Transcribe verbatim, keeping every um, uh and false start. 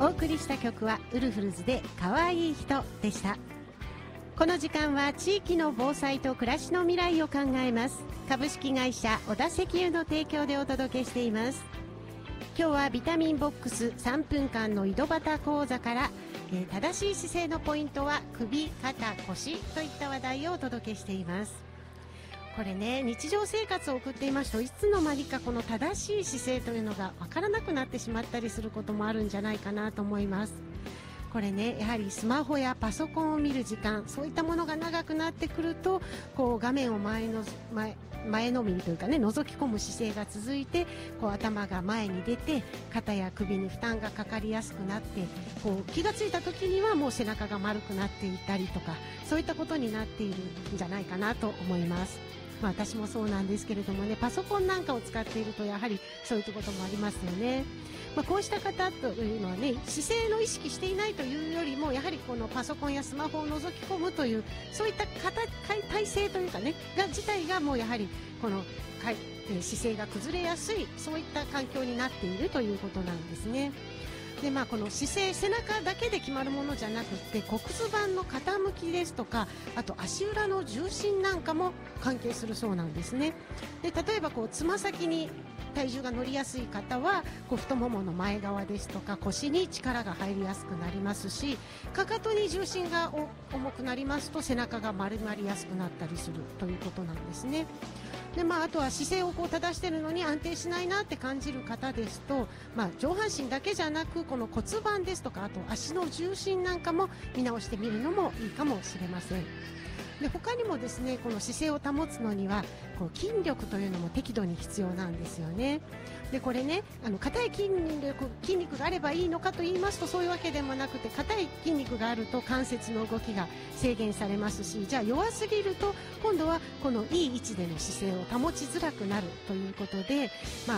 お送りした曲はウルフルズで可愛い人でした。この時間は地域の防災と暮らしの未来を考えます。株式会社小田石油の提供でお届けしています。今日はビタミンボックスさんぷんかんの井戸端講座から、えー、正しい姿勢のポイントは首、肩、腰といった話題をお届けしています。これね、日常生活を送っていますといつの間にかこの正しい姿勢というのがわからなくなってしまったりすることもあるんじゃないかなと思います。これね、やはりスマホやパソコンを見る時間、そういったものが長くなってくるとこう画面を前の前前のめりというかね、覗き込む姿勢が続いてこう頭が前に出て肩や首に負担がかかりやすくなって、こう気がついた時にはもう背中が丸くなっていたりとか、そういったことになっているんじゃないかなと思います。まあ、私もそうなんですけれどもね、パソコンなんかを使っているとやはりそういったこともありますよね。まあ、こうした方というのはね、姿勢の意識していないというよりもやはりこのパソコンやスマホを覗き込むというそういった体勢というかねが自体がもうやはりこの姿勢が崩れやすい、そういった環境になっているということなんですね。でまあ、この姿勢、背中だけで決まるものじゃなくて骨盤の傾きですとか、あと足裏の重心なんかも関係するそうなんですね。で例えばこうつま先に体重が乗りやすい方はこう太ももの前側ですとか腰に力が入りやすくなりますし、かかとに重心が重くなりますと背中が丸まりやすくなったりするということなんですね。でまあ、あとは姿勢をこう正しているのに安定しないなって感じる方ですと、まあ、上半身だけじゃなくこの骨盤ですとか、あと足の重心なんかも見直してみるのもいいかもしれません。で他にもですね、この姿勢を保つのにはこう筋力というのも適度に必要なんですよね。でこれね、あの硬い筋力筋肉があればいいのかと言いますとそういうわけでもなくて、硬い筋肉があると関節の動きが制限されますし、じゃあ弱すぎると今度はこのいい位置での姿勢を保ちづらくなるということで、ま